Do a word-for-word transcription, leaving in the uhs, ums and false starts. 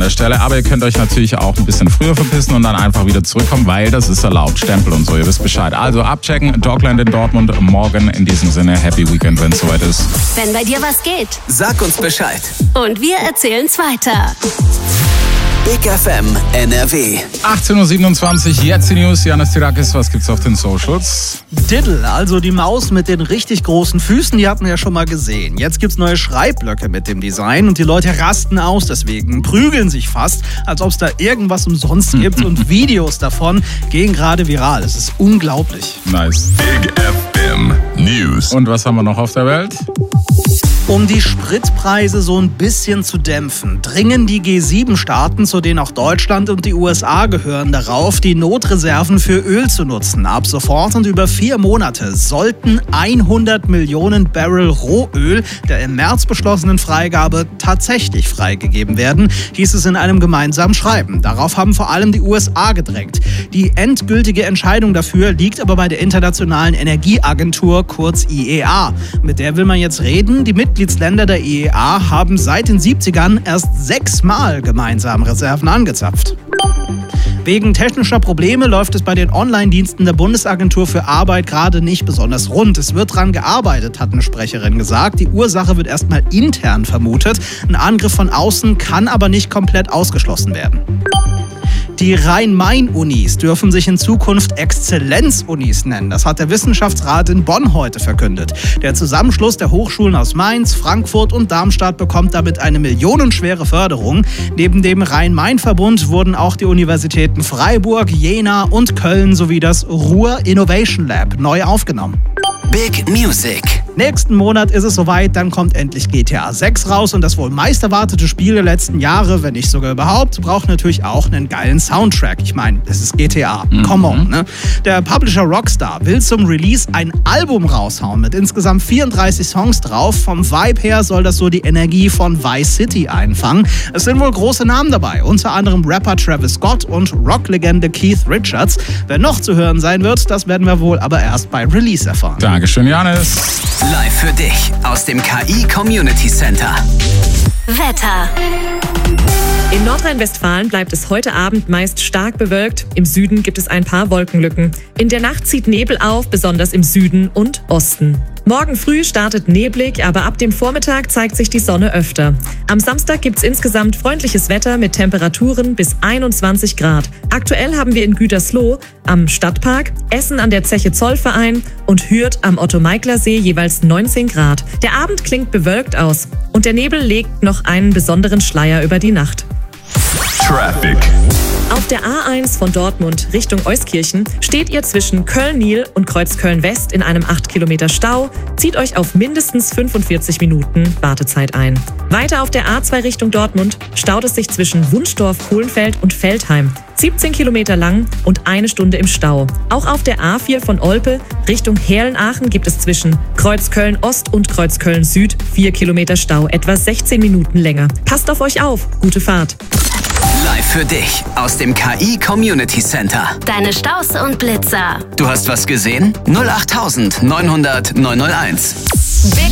der Stelle. Aber ihr könnt euch natürlich auch ein bisschen früher verpissen und dann einfach wieder zurückkommen, weil das ist erlaubt. Stempel und so, ihr wisst Bescheid. Also abchecken, Dogland in Dortmund morgen. In diesem Sinne, Happy Weekend, wenn es soweit ist. Wenn bei dir was geht, sag uns Bescheid. Und wir erzählen's weiter. Big F M N R W. achtzehn Uhr siebenundzwanzig, jetzt die News. Janis Tirakis, was gibt's auf den Socials? Diddle, also die Maus mit den richtig großen Füßen, die hatten wir ja schon mal gesehen. Jetzt gibt's neue Schreibblöcke mit dem Design und die Leute rasten aus deswegen, prügeln sich fast, als ob es da irgendwas umsonst gibt und Videos davon gehen gerade viral. Es ist unglaublich. Nice. Big F M News. Und was haben wir noch auf der Welt? Um die Spritpreise so ein bisschen zu dämpfen, dringen die G sieben Staaten, zu denen auch Deutschland und die U S A gehören, darauf, die Notreserven für Öl zu nutzen. Ab sofort und über vier Monate sollten hundert Millionen Barrel Rohöl der im März beschlossenen Freigabe tatsächlich freigegeben werden, hieß es in einem gemeinsamen Schreiben. Darauf haben vor allem die U S A gedrängt. Die endgültige Entscheidung dafür liegt aber bei der Internationalen Energieagentur, kurz I E A. Mit der will man jetzt reden. Die Mitglieder Mitgliedsländer der I E A haben seit den siebzigern erst sechsmal gemeinsam Reserven angezapft. Wegen technischer Probleme läuft es bei den Online-Diensten der Bundesagentur für Arbeit gerade nicht besonders rund. Es wird dran gearbeitet, hat eine Sprecherin gesagt. Die Ursache wird erstmal intern vermutet. Ein Angriff von außen kann aber nicht komplett ausgeschlossen werden. Die Rhein-Main-Unis dürfen sich in Zukunft Exzellenz-Unis nennen. Das hat der Wissenschaftsrat in Bonn heute verkündet. Der Zusammenschluss der Hochschulen aus Mainz, Frankfurt und Darmstadt bekommt damit eine millionenschwere Förderung. Neben dem Rhein-Main-Verbund wurden auch die Universitäten Freiburg, Jena und Köln sowie das Ruhr Innovation Lab neu aufgenommen. Big Music. Nächsten Monat ist es soweit, dann kommt endlich G T A sechs raus und das wohl meist erwartete Spiel der letzten Jahre, wenn nicht sogar überhaupt, braucht natürlich auch einen geilen Soundtrack. Ich meine, es ist G T A, mhm. come on, ne? Der Publisher Rockstar will zum Release ein Album raushauen mit insgesamt vierunddreißig Songs drauf. Vom Vibe her soll das so die Energie von Vice City einfangen. Es sind wohl große Namen dabei, unter anderem Rapper Travis Scott und Rocklegende Keith Richards. Wer noch zu hören sein wird, das werden wir wohl aber erst bei Release erfahren. Dankeschön, Janis. Live für dich aus dem K I Community Center. Wetter. In Nordrhein-Westfalen bleibt es heute Abend meist stark bewölkt. Im Süden gibt es ein paar Wolkenlücken. In der Nacht zieht Nebel auf, besonders im Süden und Osten. Morgen früh startet neblig, aber ab dem Vormittag zeigt sich die Sonne öfter. Am Samstag gibt es insgesamt freundliches Wetter mit Temperaturen bis einundzwanzig Grad. Aktuell haben wir in Gütersloh am Stadtpark, Essen an der Zeche Zollverein und Hürth am Otto-Meikler-See jeweils neunzehn Grad. Der Abend klingt bewölkt aus und der Nebel legt noch einen besonderen Schleier über die Nacht. Traffic. Auf der A eins von Dortmund Richtung Euskirchen steht ihr zwischen Köln-Nil und Kreuzköln-West in einem acht Kilometer Stau. Zieht euch auf mindestens fünfundvierzig Minuten Wartezeit ein. Weiter auf der A zwei Richtung Dortmund staut es sich zwischen Wunstorf-Kohlenfeld und Veltheim. siebzehn Kilometer lang und eine Stunde im Stau. Auch auf der A vier von Olpe Richtung Herlen-Aachen gibt es zwischen Kreuzköln-Ost und Kreuzköln-Süd vier Kilometer Stau, etwa sechzehn Minuten länger. Passt auf euch auf, gute Fahrt. Live für dich aus dem K I Community Center. Deine Staus und Blitzer. Du hast was gesehen? null acht neunhundert neunhunderteins.